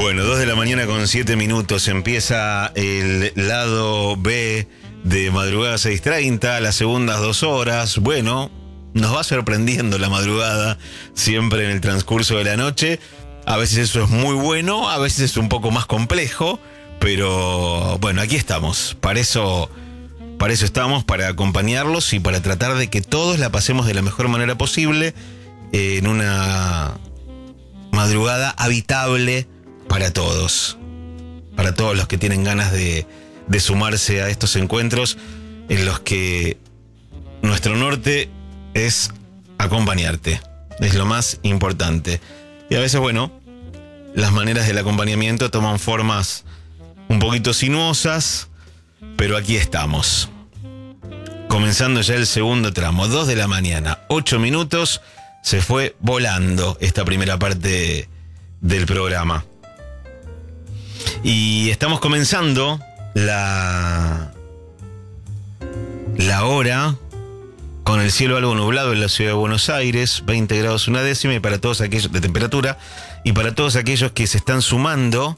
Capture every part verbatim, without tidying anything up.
Bueno, dos de la mañana con siete minutos. Empieza el lado B de Madrugada seis treinta, las segundas dos horas. Bueno, nos va sorprendiendo la madrugada siempre en el transcurso de la noche. A veces eso es muy bueno, a veces es un poco más complejo, pero bueno, aquí estamos. Para eso, para eso estamos, para acompañarlos y para tratar de que todos la pasemos de la mejor manera posible eh, en una madrugada habitable para todos, para todos los que tienen ganas de, de sumarse a estos encuentros en los que nuestro norte es acompañarte, es lo más importante. Y a veces, bueno, las maneras del acompañamiento toman formas un poquito sinuosas, pero aquí estamos. Comenzando ya el segundo tramo, dos de la mañana, ocho minutos, se fue volando esta primera parte del programa. Y estamos comenzando la, la hora con el cielo algo nublado en la ciudad de Buenos Aires, veinte grados una décima, y para todos aquellos de temperatura, y para todos aquellos que se están sumando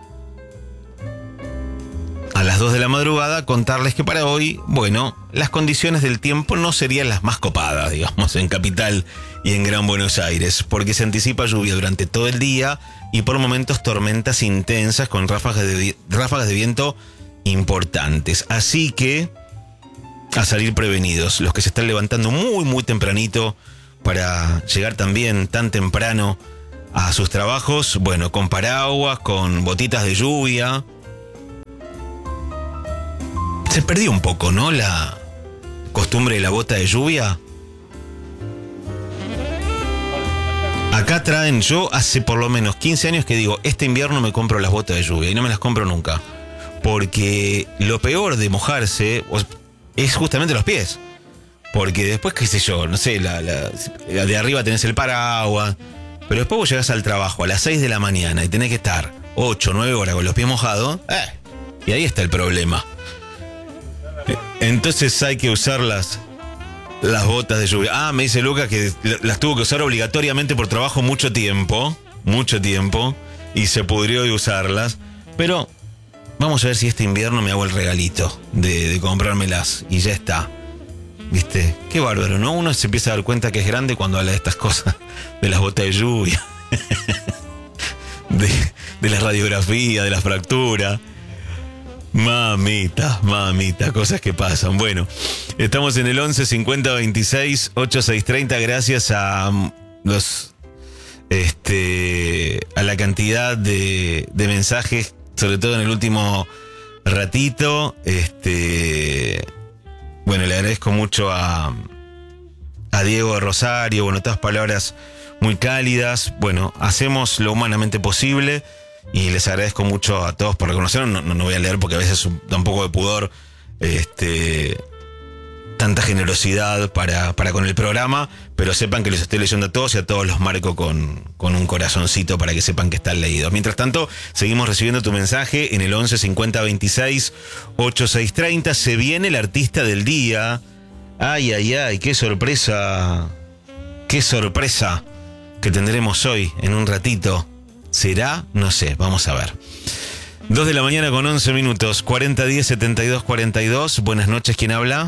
a las dos de la madrugada, contarles que para hoy, bueno, las condiciones del tiempo no serían las más copadas, digamos, en Capital y en Gran Buenos Aires, porque se anticipa lluvia durante todo el día y por momentos tormentas intensas con ráfagas de, ráfagas de viento importantes. Así que a salir prevenidos, los que se están levantando muy muy tempranito para llegar también tan temprano a sus trabajos, bueno, con paraguas, con botitas de lluvia. Se perdió un poco, ¿no?, la costumbre de la bota de lluvia. Acá traen, yo hace por lo menos quince años que digo, este invierno me compro las botas de lluvia, y no me las compro nunca. Porque lo peor de mojarse es justamente los pies. Porque después, qué sé yo, no sé, la, la, la de arriba tenés el paraguas, pero después vos llegás al trabajo a las seis de la mañana y tenés que estar ocho, nueve horas con los pies mojados, eh, y ahí está el problema. Entonces hay que usar las, las botas de lluvia. Ah, me dice Lucas que las tuvo que usar obligatoriamente por trabajo mucho tiempo, mucho tiempo, y se pudrió de usarlas. Pero vamos a ver si este invierno me hago el regalito de, de comprármelas y ya está. ¿Viste? Qué bárbaro, ¿no? Uno se empieza a dar cuenta que es grande cuando habla de estas cosas, de las botas de lluvia, de, de la radiografía, de la fractura. Mamita, mamita, cosas que pasan. Bueno, estamos en el once cincuenta veintiséis ochenta y seis treinta, gracias a los este a la cantidad de, de mensajes, sobre todo en el último ratito. Este bueno, le agradezco mucho a a Diego de Rosario, bueno, todas palabras muy cálidas. Bueno, hacemos lo humanamente posible. Y les agradezco mucho a todos por reconocerlo. No, no, no voy a leer porque a veces da un poco de pudor este, tanta generosidad para, para con el programa, pero sepan que los estoy leyendo a todos y a todos los marco con, con un corazoncito para que sepan que están leídos. Mientras tanto, seguimos recibiendo tu mensaje en el once cincuenta veintiséis ochenta y seis treinta. Se viene el artista del día. Ay, ay, ay, qué sorpresa. Qué sorpresa que tendremos hoy en un ratito. ¿Será? No sé, vamos a ver. Dos de la mañana con once minutos, cuarenta diez setenta y dos cuarenta y dos. Buenas noches, ¿quién habla?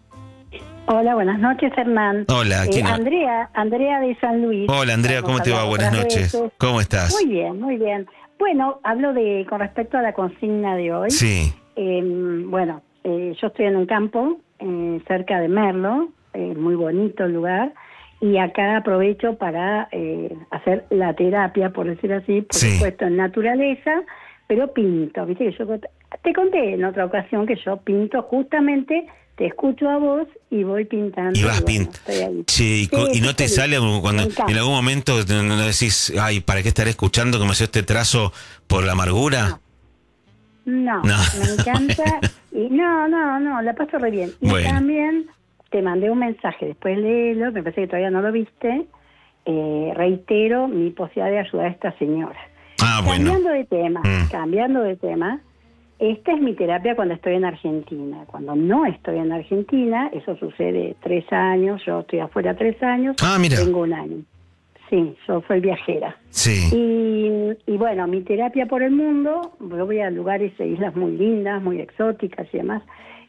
Hola, buenas noches, Hernán. Hola, ¿quién eh, habla? Andrea, Andrea de San Luis. Hola, Andrea, ¿cómo te va? Buenas noches. Veces. ¿Cómo estás? Muy bien, muy bien. Bueno, hablo de con respecto a la consigna de hoy. Sí. Eh, bueno, eh, yo estoy en un campo eh, cerca de Merlo, eh, muy bonito el lugar. Y acá aprovecho para eh, hacer la terapia, por decir así, por sí. supuesto en naturaleza, pero pinto. Viste que yo te conté en otra ocasión que yo pinto justamente, te escucho a vos y voy pintando. Y vas bueno, pintando. Sí, sí, y no te feliz. sale cuando en algún momento no decís, ay, ¿para qué estaré escuchando que me hace este trazo por la amargura? No, no, no. Me encanta. y no, no, no, la paso re bien. Y bueno. También te mandé un mensaje, después léelo, me parece que todavía no lo viste. Eh, reitero mi posibilidad de ayudar a esta señora. Ah, bueno. Cambiando de tema, mm. cambiando de tema, esta es mi terapia cuando estoy en Argentina. Cuando no estoy en Argentina, eso sucede tres años, yo estoy afuera tres años, ah, mira. tengo un año. Sí, yo soy viajera. Sí. Y y bueno, mi terapia por el mundo, yo voy a lugares e islas muy lindas, muy exóticas y demás,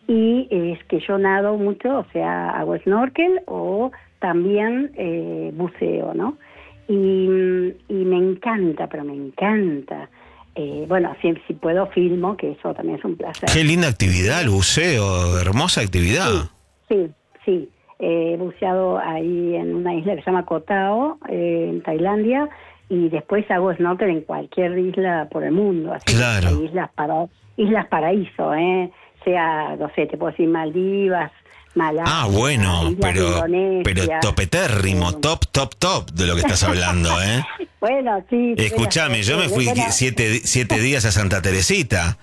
y es que yo nado mucho, o sea, hago snorkel o también eh, buceo, ¿no? Y, y me encanta, pero me encanta. Eh, bueno, si, si puedo filmo, que eso también es un placer. Qué linda actividad, el buceo, hermosa actividad. Sí, sí, sí. He buceado ahí en una isla que se llama Koh Tao, eh, en Tailandia, y después hago snorkel en cualquier isla por el mundo. Así claro. Que islas, para, islas paraíso, ¿eh? Sea, no sé, te puedo decir Maldivas, Malasia. Ah, bueno, pero, pero topetérrimo, eh, top, top, top de lo que estás hablando, ¿eh? Bueno, sí. Escúchame, bueno, yo me fui bueno, siete, siete días a Santa Teresita.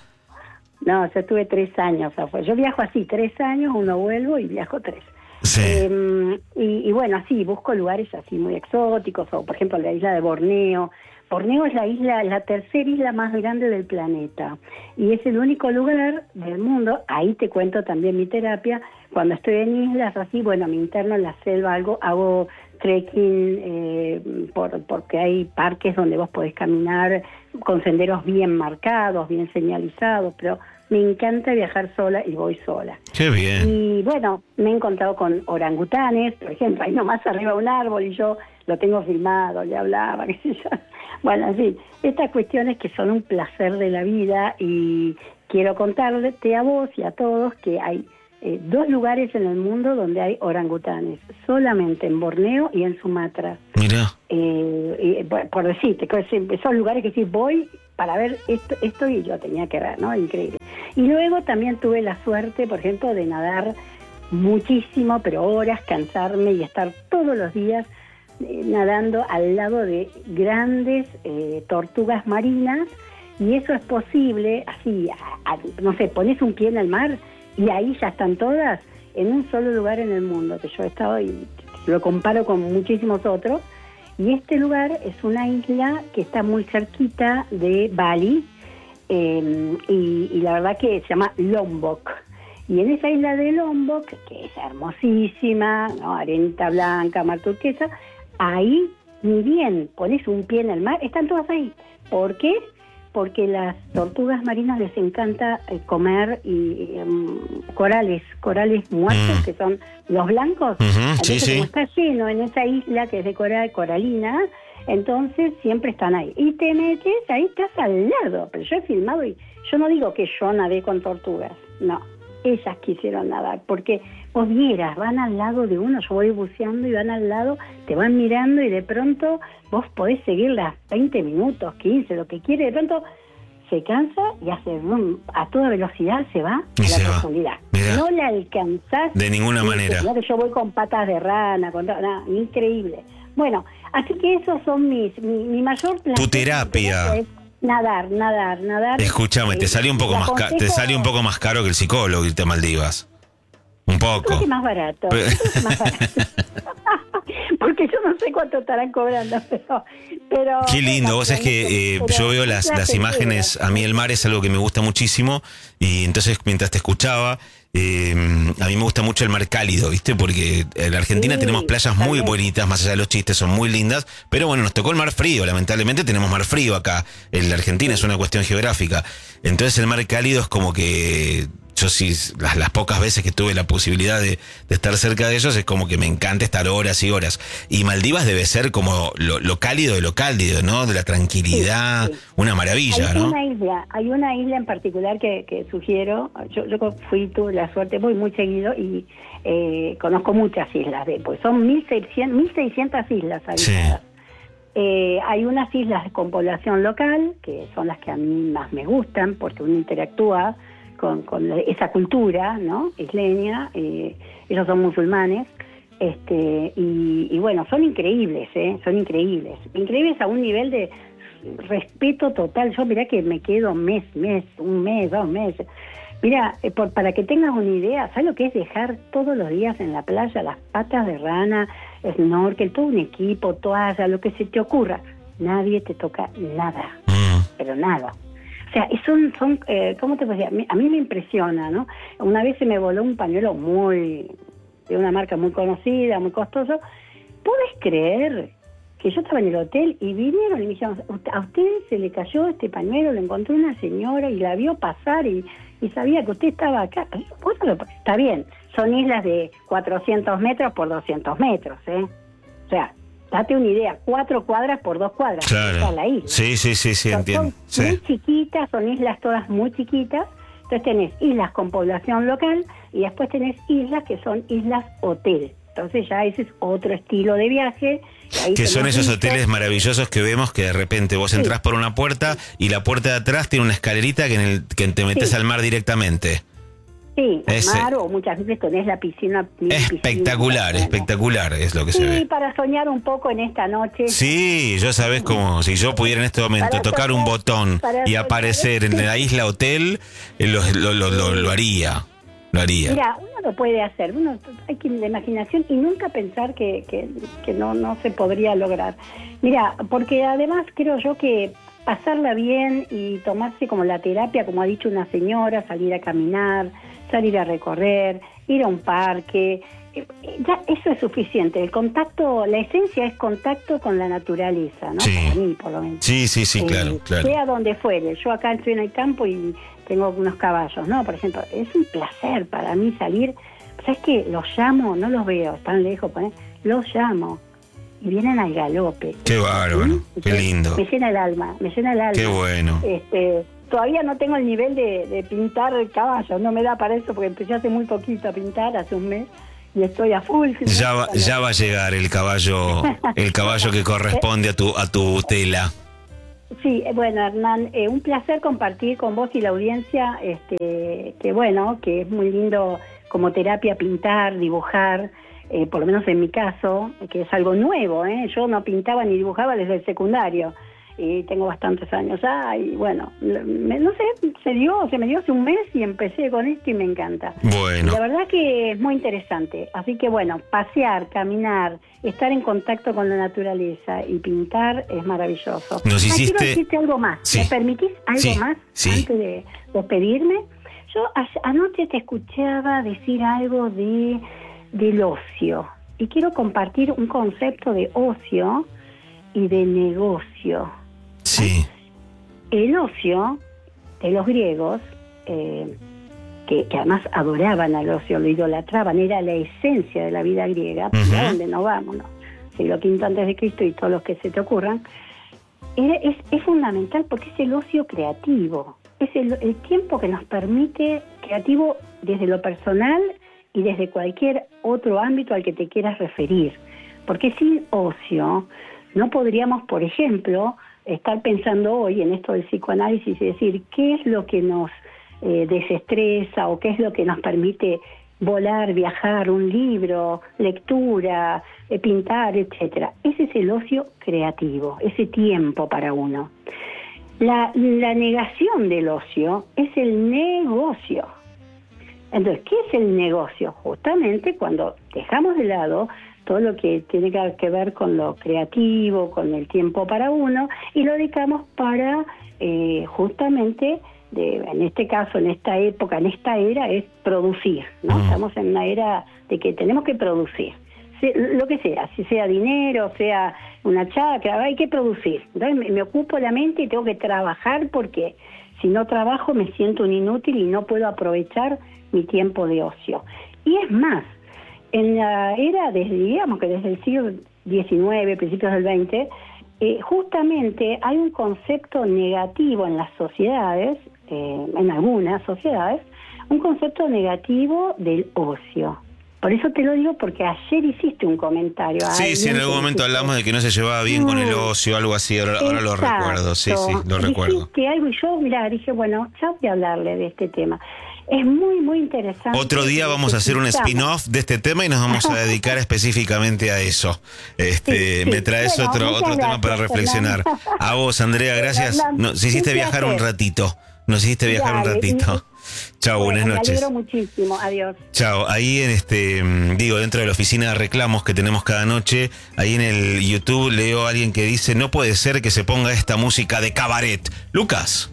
No, yo estuve tres años afuera. Yo viajo así, tres años, uno vuelvo y viajo tres. Sí. Eh, y, y bueno, sí, busco lugares así muy exóticos, o por ejemplo la isla de Borneo. Borneo es la isla, la tercera isla más grande del planeta y es el único lugar del mundo, ahí te cuento también mi terapia, cuando estoy en islas así, bueno, me interno en la selva, algo, hago trekking, eh, por, porque hay parques donde vos podés caminar con senderos bien marcados, bien señalizados, pero me encanta viajar sola y voy sola. ¡Qué bien! Y bueno, me he encontrado con orangutanes, por ejemplo, ahí nomás arriba un árbol y yo lo tengo filmado, le hablaba, qué sé yo. Bueno, en fin, estas cuestiones que son un placer de la vida y quiero contarte a vos y a todos que hay eh, dos lugares en el mundo donde hay orangutanes, solamente en Borneo y en Sumatra. Mira. Eh, por, por decirte, son lugares que sí voy para ver esto, esto y lo tenía que ver, ¿no? Increíble. Y luego también tuve la suerte, por ejemplo, de nadar muchísimo, pero horas, cansarme y estar todos los días eh, nadando al lado de grandes eh, tortugas marinas, y eso es posible, así, a, a, no sé, pones un pie en el mar y ahí ya están todas en un solo lugar en el mundo, que yo he estado y lo comparo con muchísimos otros. Y este lugar es una isla que está muy cerquita de Bali, eh, y, y la verdad que se llama Lombok. Y en esa isla de Lombok, que es hermosísima, ¿no? Arena blanca, mar turquesa, ahí ni bien pones un pie en el mar, están todas ahí. ¿Por qué? Porque las tortugas marinas les encanta eh, comer y, um, corales, corales muertos, mm. que son los blancos. Uh-huh, entonces, sí, como sí. está lleno en esa isla que es de coral, coralina, entonces siempre están ahí. Y te metes, ahí estás al lado. Pero yo he filmado y yo no digo que yo nadé con tortugas, no. Ellas quisieron nadar, porque vos vieras, van al lado de uno, yo voy buceando y van al lado, te van mirando y de pronto vos podés seguirlas veinte minutos, quince, lo que quiere, de pronto se cansa y hace boom, a toda velocidad se va y a la se profundidad. Va. No la alcanzás. De ninguna manera. No, que yo voy con patas de rana, con nada, increíble. Bueno, así que esos son mis, mi, mi mayor placer. Tu terapia. Es nadar, nadar, nadar. Escúchame, te sale un poco más caro, te sale un poco más caro que el psicólogo irte a Maldivas. Un poco. Creo que más barato. Creo que más barato. Porque yo no sé cuánto estarán cobrando, pero... pero Qué lindo, vos sabés que eh, yo veo las, las imágenes, a mí el mar es algo que me gusta muchísimo, y entonces mientras te escuchaba, eh, a mí me gusta mucho el mar cálido, ¿viste? Porque en Argentina sí, tenemos playas muy bonitas, más allá de los chistes, son muy lindas, pero bueno, nos tocó el mar frío, lamentablemente tenemos mar frío acá, en la Argentina es una cuestión geográfica, entonces el mar cálido es como que... Yo sí, las, las pocas veces que tuve la posibilidad de, de estar cerca de ellos, es como que me encanta estar horas y horas. Y Maldivas debe ser como lo, lo cálido de lo cálido, ¿no? De la tranquilidad, sí, sí. Una maravilla, hay ¿no? Una isla, hay una isla en particular que, que sugiero, yo, yo fui, tuve la suerte, voy muy seguido y eh, conozco muchas islas, de, pues son mil seiscientas islas habitadas. Sí. Eh, hay unas islas con población local, que son las que a mí más me gustan, porque uno interactúa Con, con esa cultura, ¿no? Isleña, eh, ellos son musulmanes, este, y, y bueno, son increíbles, ¿eh? Son increíbles, increíbles a un nivel de respeto total. Yo mirá que me quedo mes, mes, un mes, dos meses. Mira, eh, por, para que tengas una idea, ¿sabes lo que es dejar todos los días en la playa las patas de rana, snorkel, todo un equipo, toalla, lo que se te ocurra? Nadie te toca nada, mm. pero nada. O sea, son, son eh, ¿cómo te puedo decir? A mí me impresiona, ¿no? Una vez se me voló un pañuelo muy, de una marca muy conocida, muy costoso. ¿Puedes creer que yo estaba en el hotel y vinieron y me dijeron, a usted se le cayó este pañuelo, lo encontró una señora y la vio pasar y, y sabía que usted estaba acá. Bueno, está bien, son islas de cuatrocientos metros por doscientos metros, ¿eh? O sea, date una idea, cuatro cuadras por dos cuadras. Claro. Está la isla. Sí, sí, sí, sí, Son, entiendo. son Sí. muy chiquitas, son islas todas muy chiquitas. Entonces tenés islas con población local y después tenés islas que son islas hotel. Entonces ya ese es otro estilo de viaje. Ahí Que son esos visto. hoteles maravillosos que vemos que de repente vos Sí. entrás por una puerta y la puerta de atrás tiene una escalerita que, en el, que te metes Sí. al mar directamente. Sí, Ese. mar, o muchas veces tenés la piscina. Espectacular, piscina, espectacular es lo que sí, se ve. para soñar un poco en esta noche. Sí, yo sabés como si yo pudiera en este momento Para tocar un soñar, botón para y soñar. aparecer en la isla hotel, eh, lo, lo, lo, lo, lo haría, lo haría. Mira, uno lo puede hacer, uno hay que la imaginación y nunca pensar que, que, que no, no se podría lograr. Mira, porque además creo yo que pasarla bien y tomarse como la terapia, como ha dicho una señora, salir a caminar, salir a recorrer, ir a un parque, eh, ya eso es suficiente. El contacto, la esencia es contacto con la naturaleza, ¿no? Sí. Para mí, por lo menos. Sí, sí, sí, Eh, claro, claro. Sea donde fuere. Yo acá estoy en el campo y tengo unos caballos, ¿no? Por ejemplo, es un placer para mí salir. ¿Sabes qué? Los llamo, no los veo, están lejos, ¿eh? Los llamo y vienen al galope. Qué bárbaro, ¿Sí? qué lindo. Me llena el alma, me llena el alma. Qué bueno. Este, todavía no tengo el nivel de, de pintar el caballo, no me da para eso porque empecé hace muy poquito a pintar, hace un mes, y estoy a full. Ya va, ya va a llegar el caballo, el caballo que corresponde a tu, a tu tela. Sí, bueno, Hernán, eh, un placer compartir con vos y la audiencia, este, que bueno, que es muy lindo como terapia pintar, dibujar, eh, por lo menos en mi caso, que es algo nuevo, ¿eh? Yo no pintaba ni dibujaba desde el secundario, y tengo bastantes años ya, y bueno, me, no sé, se dio, se me dio hace un mes y empecé con esto y me encanta. Bueno. La verdad que es muy interesante, así que bueno, pasear, caminar, estar en contacto con la naturaleza y pintar es maravilloso. Nos Ah, hiciste- quiero decirte algo más, Sí. ¿me permitís algo Sí, más sí. antes de despedirme? Yo a- anoche te escuchaba decir algo de del ocio y quiero compartir un concepto de ocio y de negocio. Sí, El ocio de los griegos, eh, que, que además adoraban al ocio, lo idolatraban, era la esencia de la vida griega, Ujú. ¿a dónde nos vamos? No? Siglo quinto antes de Cristo y todos los que se te ocurran, era- es, es fundamental porque es el ocio creativo, es el, el tiempo que nos permite creativo desde lo personal y desde cualquier otro ámbito al que te quieras referir, porque sin ocio no podríamos, por ejemplo, estar pensando hoy en esto del psicoanálisis y decir qué es lo que nos eh, desestresa o qué es lo que nos permite volar, viajar, un libro, lectura, eh, pintar, etcétera. Ese es el ocio creativo, ese tiempo para uno. La, la negación del ocio es el negocio. Entonces, ¿qué es el negocio? Justamente cuando dejamos de lado todo lo que tiene que ver con lo creativo, con el tiempo para uno, y lo dedicamos para eh, justamente, de, en este caso, en esta época, en esta era, es producir, ¿no? Mm. Estamos en una era de que tenemos que producir, Se- lo que sea, si sea dinero, sea una chacra, hay que producir. Entonces me, me ocupo la mente y tengo que trabajar porque si no trabajo me siento un inútil y no puedo aprovechar mi tiempo de ocio. Y es más, en la era, desde, digamos que desde el siglo diecinueve, principios del veinte, eh, justamente hay un concepto negativo en las sociedades, eh, en algunas sociedades, un concepto negativo del ocio. Por eso te lo digo porque ayer hiciste un comentario. a sí, sí, en alguien algún que momento dijiste- hablamos de que no se llevaba bien con el ocio, algo así, ahora, ahora lo Exacto. recuerdo, sí, sí, lo recuerdo. Dijiste algo y yo, mira, dije, bueno, ya voy a hablarle de este tema. Es muy, muy interesante. Otro día vamos a hacer un Necesitamos- spin-off de este tema y nos vamos a dedicar específicamente a eso. Este, Sí, sí. me traes Bueno, otro muchas otro tema para gracias, reflexionar. Fernando. A vos, Andrea, gracias. Fernando, Nos hiciste un viajar un placer. ratito. Nos hiciste viajar un Dale, ratito. Chao, Bueno, buenas me noches. alegro muchísimo. Adiós. Chao, ahí en este, mm, digo, dentro de la oficina de reclamos que tenemos cada noche, ahí en el YouTube leo a alguien que dice, no puede ser que se ponga esta música de cabaret. Lucas,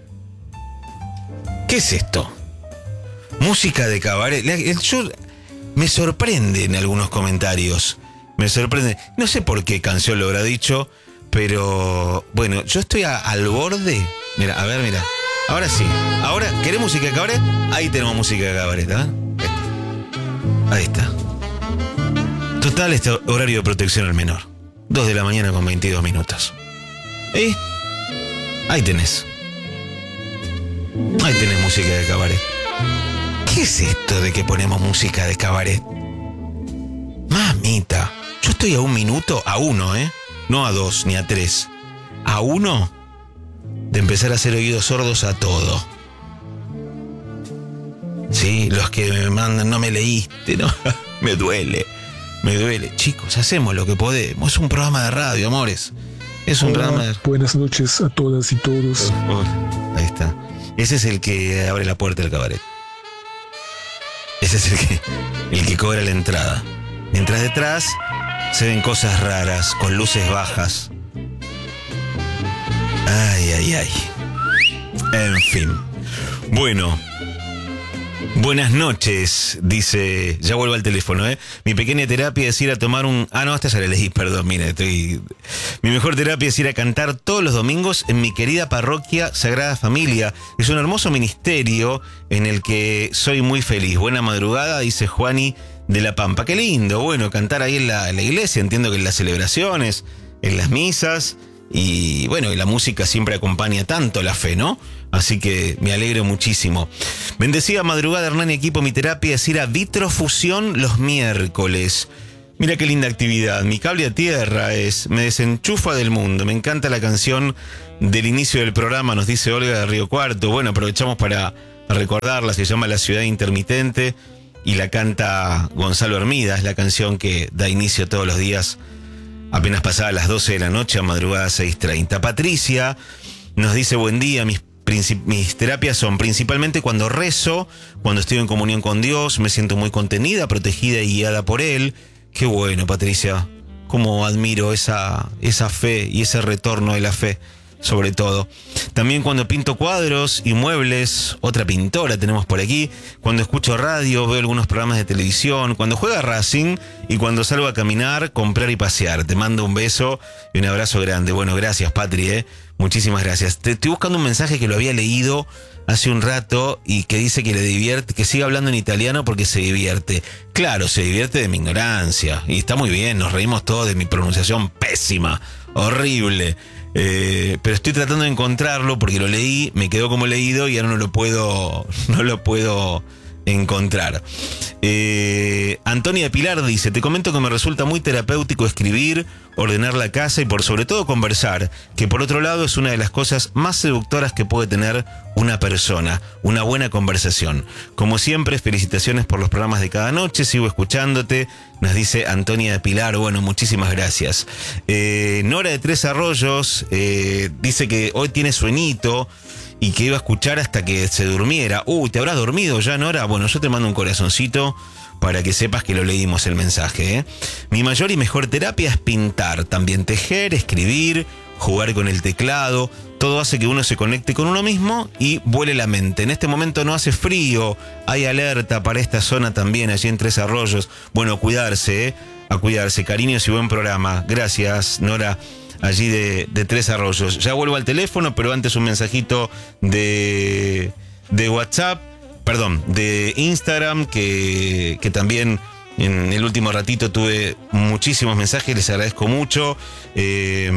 ¿qué es esto? Música de cabaret. La- Yo me sorprende en algunos comentarios. me sorprende. No sé por qué canción lo habrá dicho, pero bueno, yo estoy a, al borde. Mira, a ver, mira. Ahora sí. Ahora, ¿querés música de cabaret? Ahí tenemos música de cabaret, ¿eh? Ahí está. Total, este horario de protección al menor. dos de la mañana con veintidós minutos. ¿Eh? Ahí tenés. Ahí tenés música de cabaret. ¿Qué es esto de que ponemos música de cabaret? Mamita, yo estoy a un minuto, a uno, ¿eh? No a dos ni a tres. A uno de empezar a hacer oídos sordos a todo. Sí, los que me mandan, no me leíste, ¿no? Me duele, me duele. Chicos, hacemos lo que podemos. Es un programa de radio, amores. Es un Hola, programa de... Buenas noches a todas y todos. Ahí está. Ese es el que abre la puerta del cabaret. Ese es el que, el que cobra la entrada. Mientras detrás se ven cosas raras, con luces bajas. Ay, ay, ay. En fin. Bueno. Buenas noches, dice, ya vuelvo al teléfono, ¿eh? Mi pequeña terapia es ir a tomar un... Ah, no, esta ya la leí, perdón, mira, estoy... Mi mejor terapia es ir a cantar todos los domingos en mi querida parroquia Sagrada Familia. Es un hermoso ministerio en el que soy muy feliz. Buena madrugada, dice Juani de La Pampa. Qué lindo, bueno, cantar ahí en la, en la iglesia, entiendo que en las celebraciones, en las misas... Y bueno, y la música siempre acompaña tanto la fe, ¿no? Así que me alegro muchísimo. Bendecida madrugada, Hernán y equipo. Mi terapia es ir a Vitrofusión los miércoles. Mira qué linda actividad. Mi cable a tierra es me desenchufa del mundo. Me encanta la canción del inicio del programa, nos dice Olga de Río Cuarto. Bueno, aprovechamos para recordarla. Se llama La Ciudad Intermitente y la canta Gonzalo Hermida. Es la canción que da inicio todos los días apenas pasadas las doce de la noche a madrugada seis treinta. Patricia nos dice buen día, mis, mis terapias son principalmente cuando rezo, cuando estoy en comunión con Dios, me siento muy contenida, protegida y guiada por Él. Qué bueno, Patricia, cómo admiro esa, esa fe y ese retorno de la fe, sobre todo. También cuando pinto cuadros y muebles, otra pintora tenemos por aquí, cuando escucho radio, veo algunos programas de televisión, cuando juega Racing y cuando salgo a caminar, comprar y pasear. Te mando un beso y un abrazo grande. Bueno, gracias, Patri, ¿eh? Muchísimas gracias. Te estoy buscando un mensaje que lo había leído hace un rato y que dice que le divierte, que siga hablando en italiano porque se divierte. Claro, se divierte de mi ignorancia y está muy bien, nos reímos todos de mi pronunciación pésima, horrible. Eh, pero estoy tratando de encontrarlo porque lo leí, me quedó como leído y ahora no lo puedo, no lo puedo encontrar. Eh, Antonia Pilar dice, te comento que me resulta muy terapéutico escribir, ordenar la casa y por sobre todo conversar, que por otro lado es una de las cosas más seductoras que puede tener una persona, una buena conversación. Como siempre, felicitaciones por los programas de cada noche, sigo escuchándote, nos dice Antonia Pilar. Bueno, muchísimas gracias. eh, Nora de Tres Arroyos eh, dice que hoy tiene sueñito y que iba a escuchar hasta que se durmiera. Uy, ¿te habrás dormido ya, Nora? Bueno, yo te mando un corazoncito para que sepas que lo leímos el mensaje, ¿eh? Mi mayor y mejor terapia es pintar, también tejer, escribir, jugar con el teclado. Todo hace que uno se conecte con uno mismo y vuele la mente. En este momento no hace frío, hay alerta para esta zona también, allí en Tres Arroyos. Bueno, cuidarse, ¿eh? A cuidarse. Cariños y buen programa. Gracias, Nora, allí de, de Tres Arroyos. Ya vuelvo al teléfono, pero antes un mensajito de, de WhatsApp, perdón, de Instagram, que, que también en el último ratito tuve muchísimos mensajes, les agradezco mucho. Eh,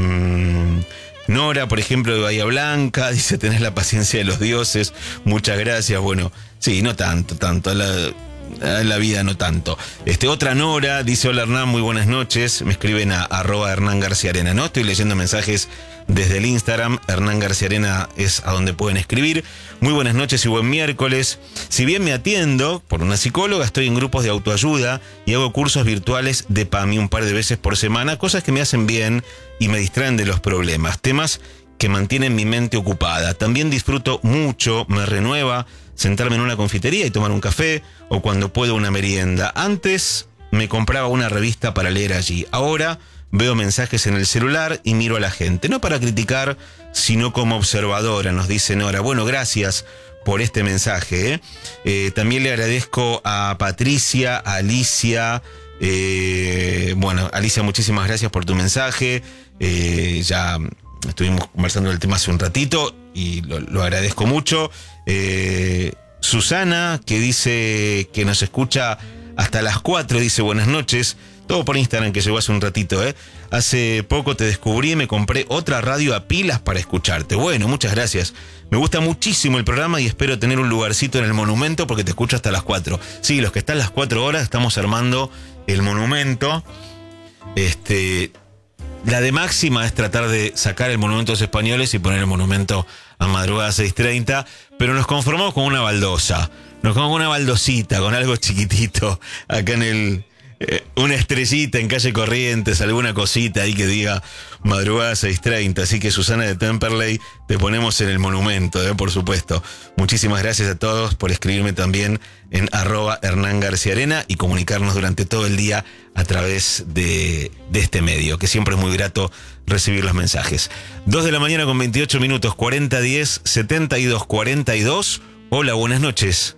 Nora, por ejemplo, de Bahía Blanca, dice, tenés la paciencia de los dioses, muchas gracias. Bueno, sí, no tanto, tanto, la, la vida no tanto. Este, otra Nora dice, hola Hernán, muy buenas noches, me escriben a arroba Hernán García Arena, ¿no? Estoy leyendo mensajes desde el Instagram, Hernán García Arena es a donde pueden escribir. Muy buenas noches y buen miércoles. Si bien me atiendo por una psicóloga, estoy en grupos de autoayuda y hago cursos virtuales de P A M I un par de veces por semana, cosas que me hacen bien y me distraen de los problemas, temas que mantienen mi mente ocupada. También disfruto mucho, me renueva sentarme en una confitería y tomar un café o cuando puedo una merienda. Antes me compraba una revista para leer allí, ahora veo mensajes en el celular y miro a la gente, no para criticar, sino como observadora, nos dice Nora. Bueno, gracias por este mensaje, ¿eh? Eh, también le agradezco a Patricia, a Alicia, Eh, bueno, Alicia, muchísimas gracias por tu mensaje. Eh, ya estuvimos conversando del tema hace un ratito y lo, lo agradezco mucho. Eh, Susana, que dice que nos escucha hasta las cuatro, dice buenas noches. Todo por Instagram, que llegó hace un ratito, ¿eh? Hace poco te descubrí y me compré otra radio a pilas para escucharte. Bueno, muchas gracias. Me gusta muchísimo el programa y espero tener un lugarcito en el monumento porque te escucho hasta las cuatro. Sí, los que están las cuatro horas estamos armando el monumento. Este, la de máxima es tratar de sacar el monumento a los españoles y poner el monumento a madrugada seis treinta, pero nos conformamos con una baldosa. Nos conformamos con una baldosita, con algo chiquitito, acá en el... Eh, una estrellita en calle Corrientes, alguna cosita ahí que diga madrugada seis treinta. Así que Susana de Temperley, te ponemos en el monumento, ¿eh? Por supuesto. Muchísimas gracias a todos por escribirme también en arroba Hernán García Arena y comunicarnos durante todo el día a través de, de este medio, que siempre es muy grato recibir los mensajes. dos de la mañana con veintiocho minutos, cuarenta diez setenta y dos cuarenta y dos. Hola, buenas noches.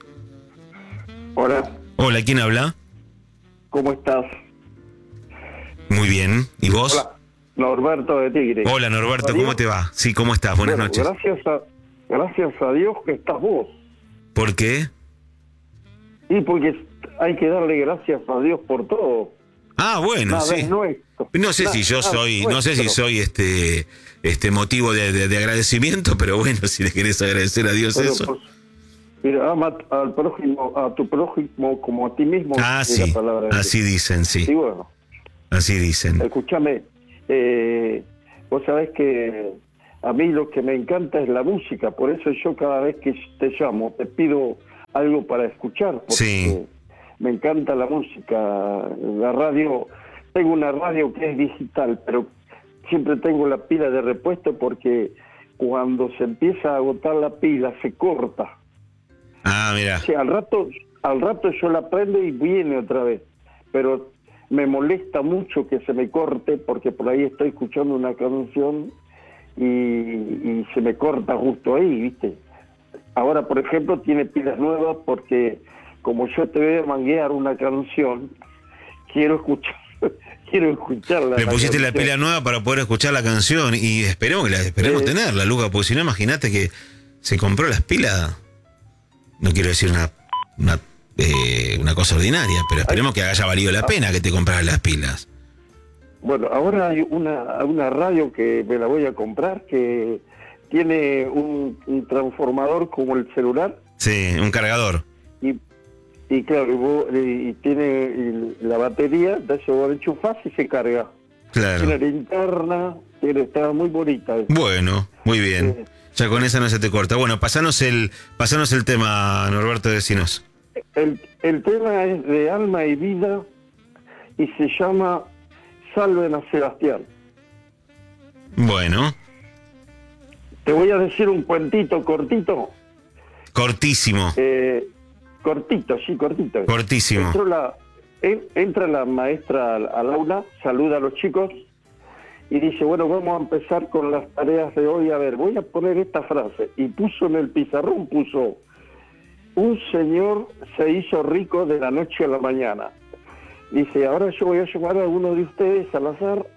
Hola. Hola, ¿quién habla? ¿Cómo estás? Muy bien. ¿Y vos? Hola, Norberto de Tigre. Hola, Norberto, ¿cómo te va? Sí, ¿cómo estás? Buenas bueno, noches. Gracias a, gracias a Dios que estás vos. ¿Por qué? Y porque hay que darle gracias a Dios por todo. Ah, bueno, nada sí. Es nuestro. No sé nada, si yo soy, nuestro. no sé si soy este, este motivo de, de, de agradecimiento, pero bueno, si le querés agradecer a Dios pero, eso. Pues, mira, ama al prójimo, a tu prójimo como a ti mismo. Ah, es sí, la palabra de así Dios. dicen, sí. Y bueno, Así dicen. escúchame, eh, vos sabés que a mí lo que me encanta es la música, por eso yo cada vez que te llamo te pido algo para escuchar, porque Sí. me encanta la música, la radio, tengo una radio que es digital, pero siempre tengo la pila de repuesto porque cuando se empieza a agotar la pila se corta. Ah, mira. O sea, al rato, al rato yo la prendo y viene otra vez, pero me molesta mucho que se me corte porque por ahí estoy escuchando una canción y, y se me corta justo ahí, ¿viste? Ahora, por ejemplo, tiene pilas nuevas porque como yo te voy a manguear una canción, quiero escuchar, quiero escucharla. Le la pusiste la canción. pila nueva para poder escuchar la canción y esperemos que la esperemos Sí. tenerla, Luca, porque si no, imagínate que se compró las pilas. No quiero decir una una, eh, una cosa ordinaria, pero esperemos que haya valido la pena que te compraras las pilas. Bueno, ahora hay una, una radio que me la voy a comprar que tiene un, un transformador como el celular. Sí, un cargador. Y, y claro, y, vos, y, y tiene y la batería, entonces vos la enchufás y se carga. Claro. Tiene linterna, tiene, está muy bonita. Bueno, muy bien. Sí. Ya con esa no se te corta. Bueno, pasanos el, pasanos el tema, Norberto, decinos. El, el tema es de alma y vida y se llama Salven a Sebastián. Bueno, Te voy a decir un cuentito cortito. cortísimo, Eh, cortito, sí, cortito. cortísimo. Entró la, en- entra la maestra al, al aula, saluda a los chicos y dice, bueno, vamos a empezar con las tareas de hoy. A ver, voy a poner esta frase. Y puso en el pizarrón, puso, un señor se hizo rico de la noche a la mañana. Dice, ahora yo voy a llamar a alguno de ustedes al azar.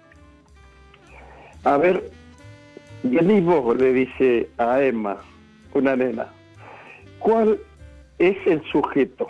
A ver, venís vos, le dice a Emma, una nena. ¿Cuál es el sujeto?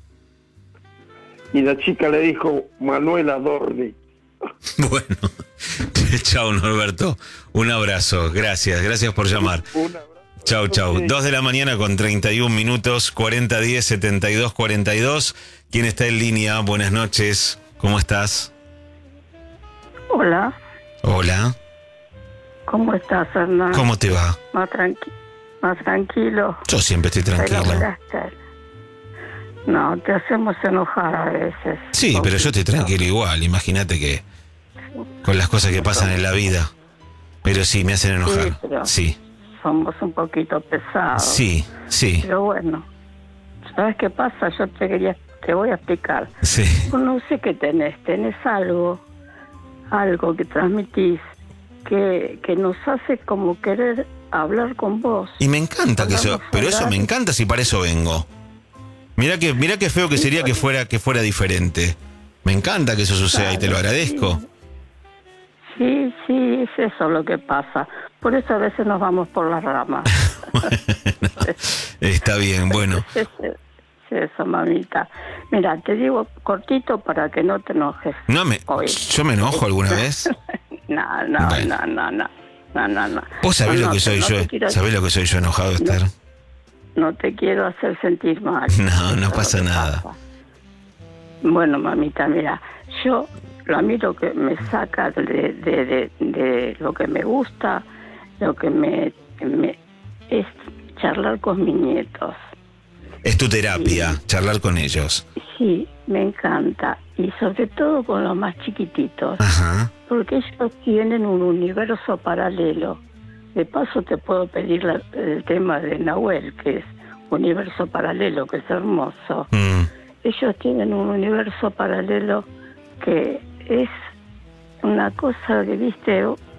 Y la chica le dijo, Manuel Adorni. Bueno, chao, Norberto. Un abrazo. Gracias, gracias por llamar. Un abrazo. Chau, chau. Sí. Dos de la mañana con treinta y un minutos, cuarenta diez setenta y dos cuarenta y dos. ¿Quién está en línea? Buenas noches. ¿Cómo estás? Hola, Hola. ¿cómo estás, Hernán? ¿Cómo te va? Más, tranqui más tranquilo. Yo siempre estoy Te tranquilo. elaboraste. No, te hacemos enojar a veces. Sí, pero yo estoy Poquito. tranquilo igual. Imagínate que con las cosas que pasan en la vida. Pero sí, me hacen enojar. Sí, pero- Sí, Somos un poquito pesados. sí, sí, Pero bueno, ¿sabes qué pasa? Yo te quería, te voy a explicar. sí. No sé qué tenés, tenés algo, algo que transmitís, que, que nos hace como querer hablar con vos. Y me encanta que eso, Vamos a pero eso hablar. me encanta si para eso vengo. Mira que, mira qué feo que sería que fuera, que fuera diferente. Me encanta que eso suceda claro, y te lo agradezco. Sí, sí, es eso lo que pasa. Por eso a veces nos vamos por las ramas. Bueno, está bien, bueno. Es eso, mamita. Mira, te digo cortito para que no te enojes. No me, hoy. ¿Yo me enojo alguna vez? no, no, bueno. no, no, no, no, no, no. ¿Vos sabés no, lo que no, soy no yo? Quiero... ¿Sabés lo que soy yo enojado, Esther? No, no te quiero hacer sentir mal. No, no pasa nada. Pasa. Bueno, mamita, mira, yo a mí lo que me saca de, de, de, de lo que me gusta, lo que me, me es charlar con mis nietos. Es tu terapia, sí. Charlar con ellos. Sí, me encanta. Y sobre todo con los más chiquititos. Ajá. Porque ellos tienen un universo paralelo. De paso te puedo pedir la, el tema de Nahuel, que es universo paralelo, que es hermoso. Mm. Ellos tienen un universo paralelo que es una cosa que, viste,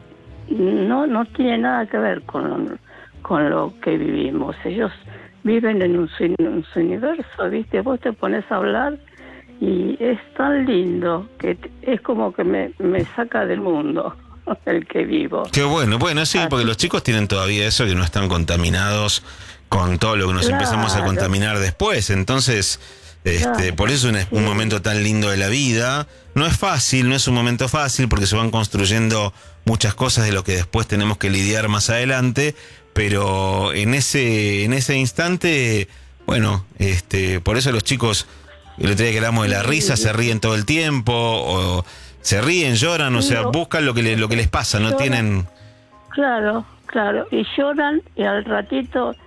no, no tiene nada que ver con, con lo que vivimos. Ellos viven en un, en un universo, viste, vos te pones a hablar y es tan lindo que es como que me, me saca del mundo el que vivo. Qué bueno, bueno, sí, Así. Porque los chicos tienen todavía eso, que no están contaminados con todo lo que nos claro. empezamos a contaminar después, entonces... Este, claro, por eso es un, un momento tan lindo de la vida. No es fácil, no es un momento fácil porque se van construyendo muchas cosas de lo que después tenemos que lidiar más adelante, pero en ese en ese instante, bueno, este, por eso los chicos, el otro día que hablamos de la risa, se ríen todo el tiempo, o se ríen, lloran, o sea, buscan lo que le, lo que les pasa, no tienen... Claro, claro, y lloran y al ratito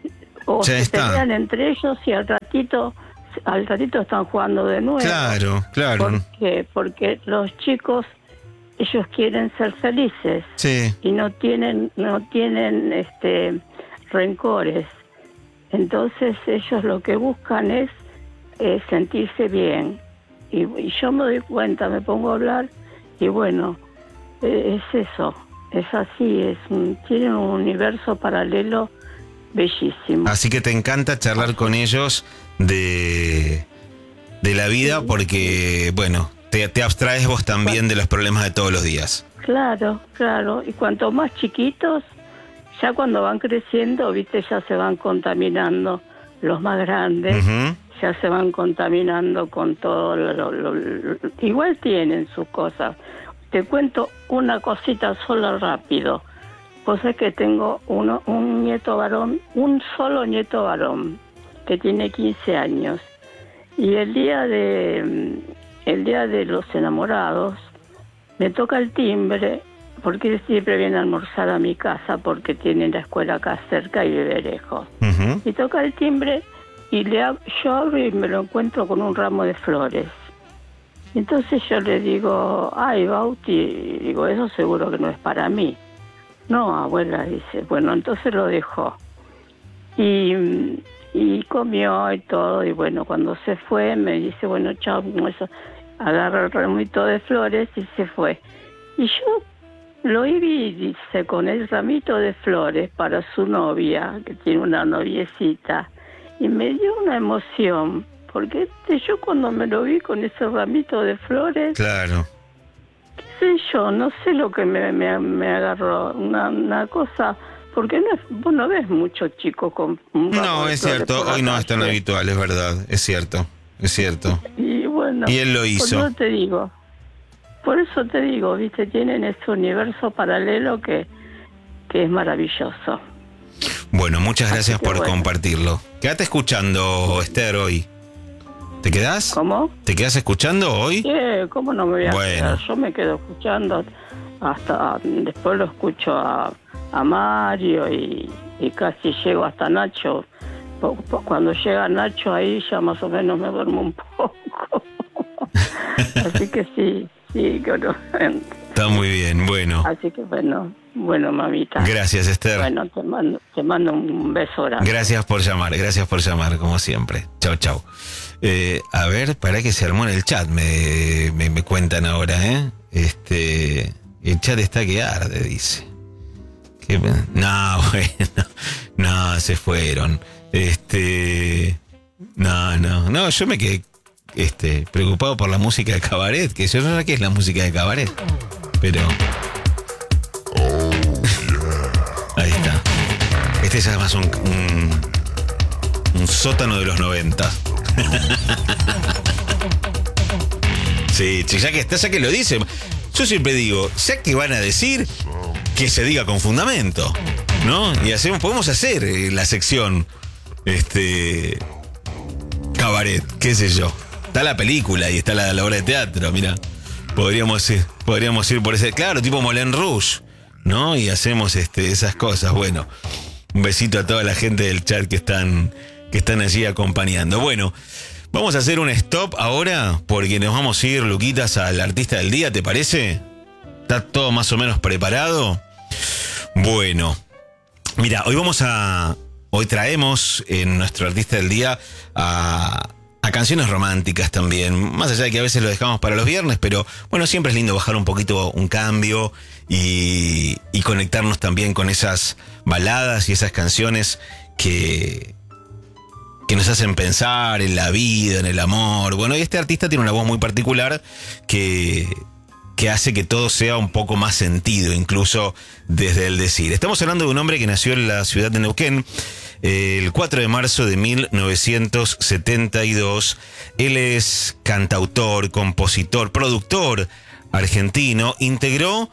o se pelean entre ellos y al ratito... al ratito están jugando de nuevo. Claro, claro. ¿Por qué? Porque los chicos, ellos quieren ser felices. Sí. Y no tienen, no tienen este rencores. Entonces ellos lo que buscan es eh, sentirse bien. Y, y yo me doy cuenta, me pongo a hablar y bueno, eh, es eso, es así, es un, tienen un universo paralelo bellísimo. Así que te encanta charlar con ellos de, de la vida porque, bueno, te, te abstraes vos también de los problemas de todos los días. Claro, claro. Y cuanto más chiquitos, ya cuando van creciendo, viste, ya se van contaminando. Los más grandes uh-huh. ya se van contaminando con todo. Lo, lo, lo, lo, igual tienen sus cosas. Te cuento una cosita sola rápido. Pues es que tengo uno, un nieto varón, un solo nieto varón, que tiene quince años. Y el día de el día de los enamorados, me toca el timbre, porque él siempre viene a almorzar a mi casa, porque tiene la escuela acá cerca y vive lejos. Uh-huh. Y toca el timbre, y le ab- yo abro y me lo encuentro con un ramo de flores. Entonces yo le digo, ay, Bauti, digo, eso seguro que no es para mí. No, abuela, dice. Bueno, entonces lo dejó. Y, y comió y todo. Y bueno, cuando se fue, me dice, bueno, chao, eso. Agarra el ramito de flores y se fue. Y yo lo vi, dice, con el ramito de flores para su novia, que tiene una noviecita. Y me dio una emoción. Porque yo cuando me lo vi con ese ramito de flores... Claro. sé yo, no sé lo que me, me, me agarró, una, una cosa, porque no es, vos no ves muchos chicos con un No, es cierto, hoy no es tan habitual, es verdad, es cierto, es cierto. Y bueno, y él lo hizo. Por eso te digo, por eso te digo, viste, tienen ese universo paralelo que, que es maravilloso. Bueno, muchas gracias Así que por bueno. compartirlo. Quédate escuchando, Esther, hoy. ¿Te quedás? ¿Cómo? ¿Te quedás escuchando hoy? Sí, ¿cómo no me voy a bueno. quedar? Yo me quedo escuchando, hasta después lo escucho a, a Mario y, y casi llego hasta Nacho. Cuando llega Nacho ahí ya más o menos me duermo un poco. Así que sí, sí, que no. Está muy bien, bueno. Así que bueno, bueno, mamita. Gracias, Esther. Bueno, te mando, te mando un beso grande. Gracias por llamar, gracias por llamar, como siempre. Chau, chau. Eh, a ver, para que se armó en el chat, me, me, me cuentan ahora, ¿eh? Este, el chat está que arde, dice. ¿Qué? No, bueno, no, se fueron. Este, no, no, no, yo me quedé, este, preocupado por la música de cabaret, que yo no sé qué es la música de cabaret, pero... Ahí está. Este es más un, un, un sótano de los noventa. Sí, ya que está, ya que lo dice. Yo siempre digo, ya que van a decir, que se diga con fundamento, ¿no? Y hacemos, podemos hacer eh, la sección este cabaret, qué sé yo. Está la película y está la, la obra de teatro, mira. Podríamos ir, podríamos ir por ese, claro, tipo Moulin Rouge, ¿no? Y hacemos este, esas cosas. Bueno, un besito a toda la gente del chat que están, que están allí acompañando. Bueno, vamos a hacer un stop ahora porque nos vamos a ir, Luquitas, al artista del día, ¿te parece? ¿Está todo más o menos preparado? Bueno, mira, hoy vamos a... Hoy traemos en nuestro artista del día a, a canciones románticas también. Más allá de que a veces lo dejamos para los viernes, pero bueno, siempre es lindo bajar un poquito un cambio y, y conectarnos también con esas baladas y esas canciones que... que nos hacen pensar en la vida, en el amor. Bueno, y este artista tiene una voz muy particular que, que hace que todo sea un poco más sentido, incluso desde el decir. Estamos hablando de un hombre que nació en la ciudad de Neuquén eh, el cuatro de marzo de mil novecientos setenta y dos. Él es cantautor, compositor, productor argentino. Integró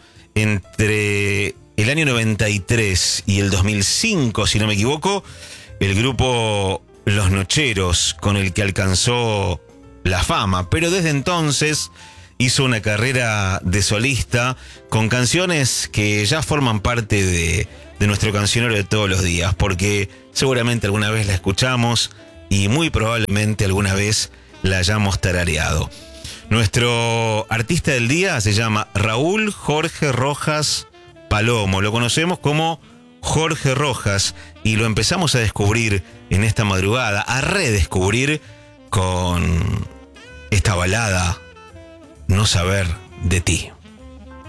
entre el año noventa y tres y el dos mil cinco, si no me equivoco, el grupo Los Nocheros, con el que alcanzó la fama, pero desde entonces hizo una carrera de solista con canciones que ya forman parte de, de nuestro cancionero de todos los días, porque seguramente alguna vez la escuchamos y muy probablemente alguna vez la hayamos tarareado. Nuestro artista del día se llama Raúl Jorge Rojas Palomo, lo conocemos como Jorge Rojas y lo empezamos a descubrir en esta madrugada, a redescubrir con esta balada No saber de ti.